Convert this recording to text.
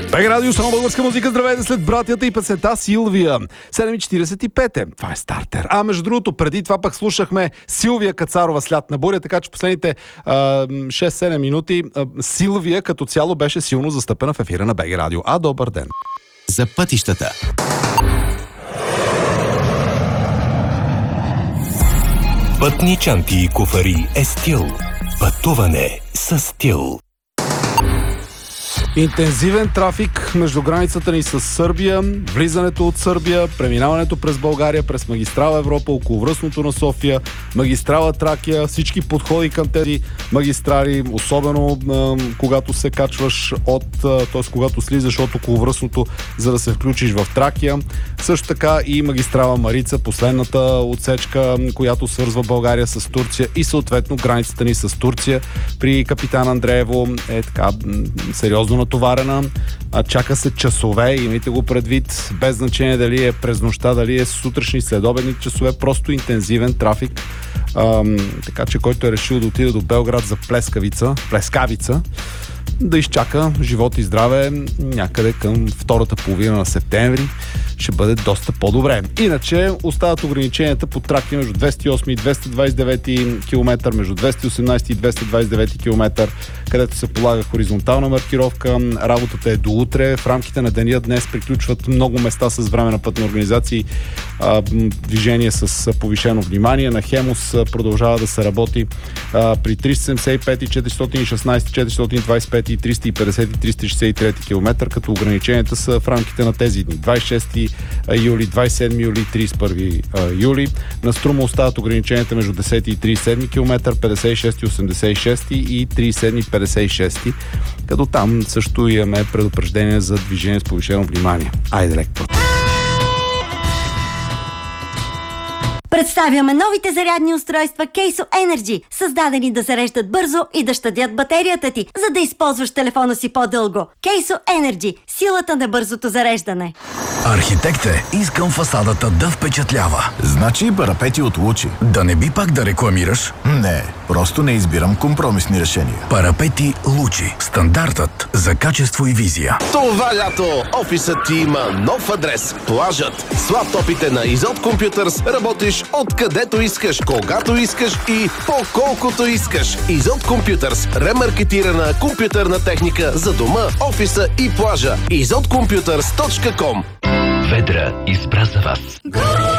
БГ Радио, само българска музика. Здравейте след братята и песента Силвия. 7:45. Това е стартер. Между другото, преди това пък слушахме Силвия Кацарова с Лятна буря, така че последните 6-7 минути Силвия като цяло беше силно застъпена в ефира на БГ Радио. Добър ден! За пътищата. Пътни чанти и куфари е стил. Пътуване с стил. Интензивен трафик между границата ни с Сърбия, влизането от Сърбия, преминаването през България, през магистрала Европа, околовръстното на София, магистрала Тракия, всички подходи към тези магистрали, особено когато се качваш т.е. когато слизаш от околовръстното, за да се включиш в Тракия. Също така и магистрала Марица, последната отсечка, която свързва България с Турция и съответно границата ни с Турция при Капитан Андреево е така сериозно натоварена. Чака се часове, имайте го предвид, без значение дали е през нощта, дали е сутрешни, следобедни часове, просто интензивен трафик. Така че който е решил да отиде до Белград за плескавица, да изчака живот и здраве някъде към втората половина на септември. Ще бъде доста по-добре. Иначе остават ограниченията по Тракия между 208 и 229 км, между 218 и 229 км, където се полага хоризонтална маркировка. Работата е до утре. В рамките на деня днес приключват много места с време на пътни организации. Движение с повишено внимание. На Хемус продължава да се работи при 375 и 416, 425 и 350 и 363 км, като ограниченията са в рамките на тези дни. 26 юли, 27 юли, 31 юли. На Струма остават ограниченията между 10 и 37 км, 56 и 86 и 37 и 56, като там също имаме предупреждение за движение с повишено внимание. Айде лек път! Представяме новите зарядни устройства Кейсо Energy, създадени да зареждат бързо и да щадят батерията ти, за да използваш телефона си по-дълго. Кейсо Energy – силата на бързото зареждане. Архитекте, искам фасадата да впечатлява. Значи парапети от Лучи. Да не би пак да рекламираш? Не, просто не избирам компромисни решения. Парапети Лучи. Стандартът за качество и визия. Това лято офисът ти има нов адрес. Плажът. С лаптопите на Изот Computers работиш откъдето искаш, когато искаш и по колкото искаш. Изот Computers. Ремаркетирана компютърна техника за дома, офиса и плажа. izotcomputers.com. Ведра избра за вас.